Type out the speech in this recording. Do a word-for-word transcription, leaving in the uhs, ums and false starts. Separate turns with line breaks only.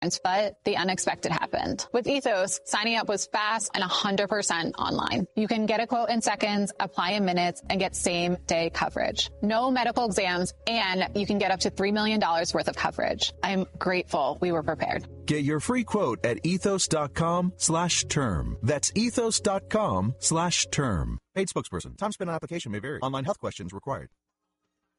but the unexpected happened. With Ethos, signing up was fast and one hundred percent online. You can get a quote in seconds, apply in minutes, and get same-day coverage. No medical exams, and you can get up to three million dollars worth of coverage. I'm grateful we were prepared.
Get your free quote at ethos.com slash term. That's ethos.com slash term. Paid spokesperson. Time spent on application may vary. Online health questions required.